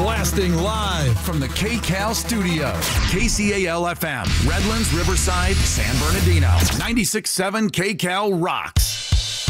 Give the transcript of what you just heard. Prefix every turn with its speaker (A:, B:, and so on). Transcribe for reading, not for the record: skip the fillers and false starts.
A: Blasting live from the KCAL studio. KCAL FM, Redlands, Riverside, San Bernardino. 96.7 KCAL rocks.